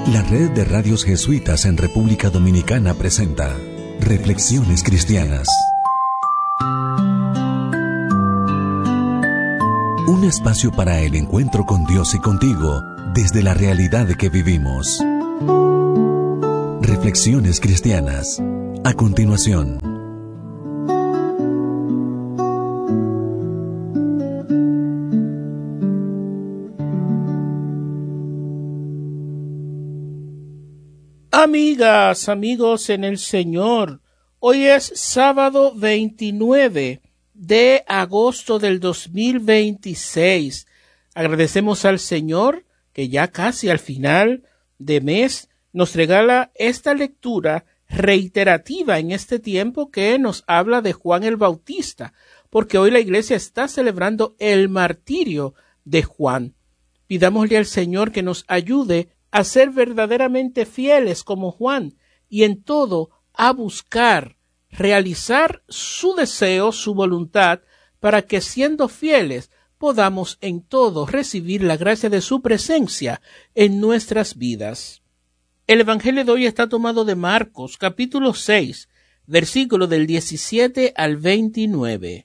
La Red de Radios Jesuitas en República Dominicana presenta Reflexiones Cristianas. Un espacio para el encuentro con Dios y contigo desde la realidad que vivimos. Reflexiones Cristianas. A continuación. Amigas, amigos en el Señor, hoy es sábado 29 de agosto del 2026. Agradecemos al Señor que ya casi al final de mes nos regala esta lectura reiterativa en este tiempo que nos habla de Juan el Bautista, porque hoy la iglesia está celebrando el martirio de Juan. Pidámosle al Señor que nos ayude a ser verdaderamente fieles como Juan y en todo a buscar, realizar su deseo, su voluntad, para que siendo fieles podamos en todo recibir la gracia de su presencia en nuestras vidas. El Evangelio de hoy está tomado de Marcos, capítulo 6, versículo del 17 al 29.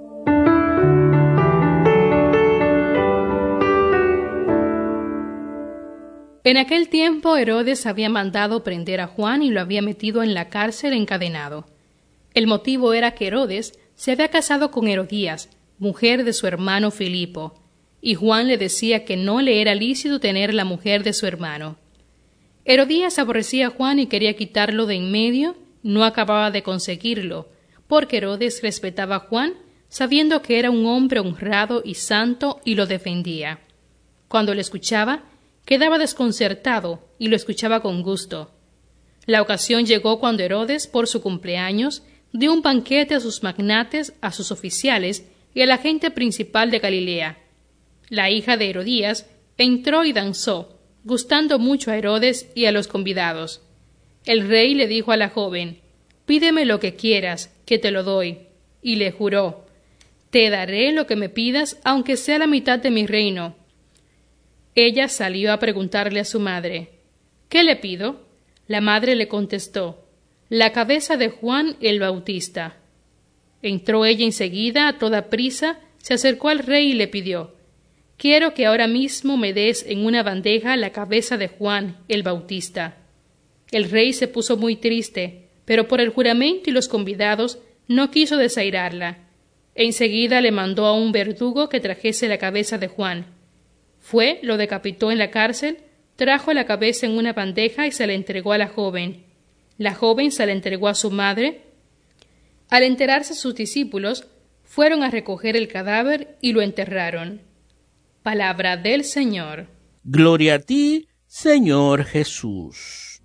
En aquel tiempo Herodes había mandado prender a Juan y lo había metido en la cárcel encadenado. El motivo era que Herodes se había casado con Herodías, mujer de su hermano Filipo, y Juan le decía que no le era lícito tener la mujer de su hermano. Herodías aborrecía a Juan y quería quitarlo de en medio, no acababa de conseguirlo, porque Herodes respetaba a Juan, sabiendo que era un hombre honrado y santo, y lo defendía. Cuando le escuchaba, quedaba desconcertado y lo escuchaba con gusto. La ocasión llegó cuando Herodes, por su cumpleaños, dio un banquete a sus magnates, a sus oficiales y a la gente principal de Galilea. La hija de Herodías entró y danzó, gustando mucho a Herodes y a los convidados. El rey le dijo a la joven: «Pídeme lo que quieras, que te lo doy». Y le juró: «Te daré lo que me pidas, aunque sea la mitad de mi reino». Ella salió a preguntarle a su madre: «¿Qué le pido?». La madre le contestó: «La cabeza de Juan el Bautista». Entró ella enseguida, a toda prisa, se acercó al rey y le pidió: «Quiero que ahora mismo me des en una bandeja la cabeza de Juan el Bautista». El rey se puso muy triste, pero por el juramento y los convidados no quiso desairarla. Enseguida le mandó a un verdugo que trajese la cabeza de Juan. Fue, lo decapitó en la cárcel, trajo la cabeza en una bandeja y se la entregó a la joven. La joven se la entregó a su madre. Al enterarse sus discípulos, fueron a recoger el cadáver y lo enterraron. Palabra del Señor. Gloria a ti, Señor Jesús.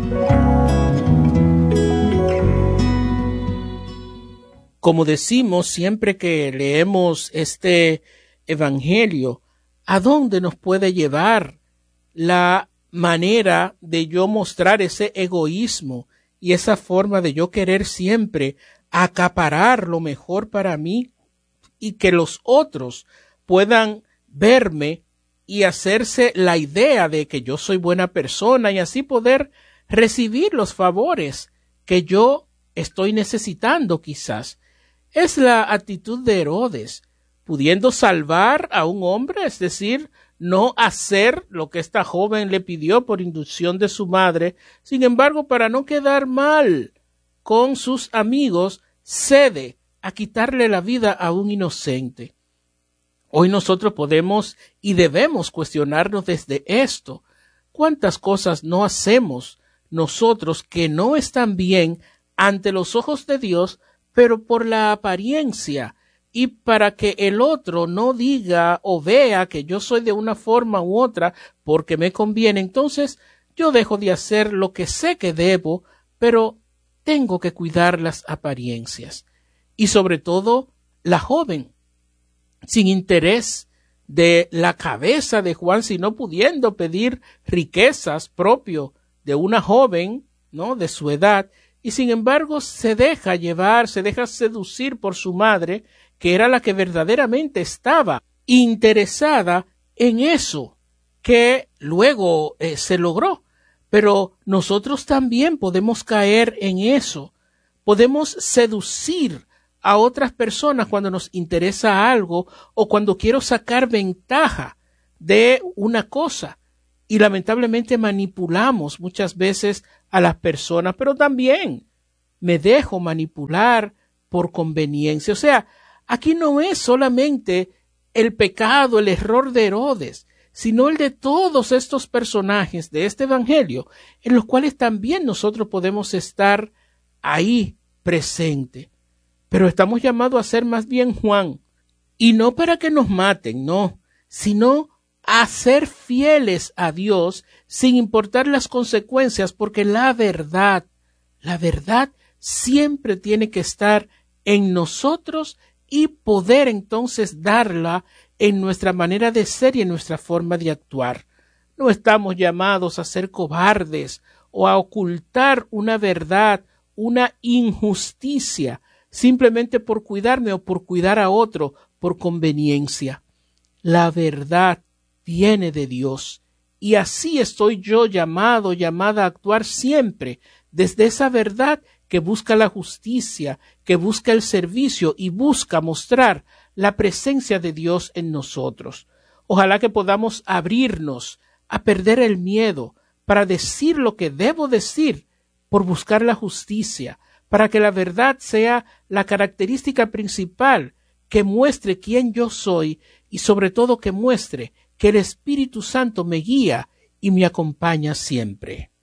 Como decimos siempre que leemos este Evangelio, ¿a dónde nos puede llevar la manera de yo mostrar ese egoísmo y esa forma de yo querer siempre acaparar lo mejor para mí y que los otros puedan verme y hacerse la idea de que yo soy buena persona y así poder recibir los favores que yo estoy necesitando quizás? Es la actitud de Herodes, pudiendo salvar a un hombre, es decir, no hacer lo que esta joven le pidió por inducción de su madre. Sin embargo, para no quedar mal con sus amigos, cede a quitarle la vida a un inocente. Hoy nosotros podemos y debemos cuestionarnos desde esto. ¿Cuántas cosas no hacemos nosotros que no están bien ante los ojos de Dios, pero por la apariencia y para que el otro no diga o vea que yo soy de una forma u otra porque me conviene? Entonces yo dejo de hacer lo que sé que debo, pero tengo que cuidar las apariencias. Y sobre todo la joven, sin interés de la cabeza de Juan, sino pudiendo pedir riquezas propio de una joven, ¿no?, de su edad, y sin embargo se deja llevar, se deja seducir por su madre, que era la que verdaderamente estaba interesada en eso que luego se logró. Pero nosotros también podemos caer en eso. Podemos seducir a otras personas cuando nos interesa algo o cuando quiero sacar ventaja de una cosa. Y lamentablemente manipulamos muchas veces a las personas, pero también me dejo manipular por conveniencia. O sea, aquí no es solamente el pecado, el error de Herodes, sino el de todos estos personajes de este evangelio, en los cuales también nosotros podemos estar ahí presente. Pero estamos llamados a ser más bien Juan, y no para que nos maten, no, sino a ser fieles a Dios sin importar las consecuencias, porque la verdad siempre tiene que estar en nosotros y poder entonces darla en nuestra manera de ser y en nuestra forma de actuar. No estamos llamados a ser cobardes o a ocultar una verdad, una injusticia, simplemente por cuidarme o por cuidar a otro por conveniencia. La verdad viene de Dios y así estoy yo llamada a actuar siempre desde esa verdad que busca la justicia, que busca el servicio y busca mostrar la presencia de Dios en nosotros. Ojalá que podamos abrirnos a perder el miedo para decir lo que debo decir por buscar la justicia, para que la verdad sea la característica principal que muestre quién yo soy y sobre todo que muestre que el Espíritu Santo me guía y me acompaña siempre.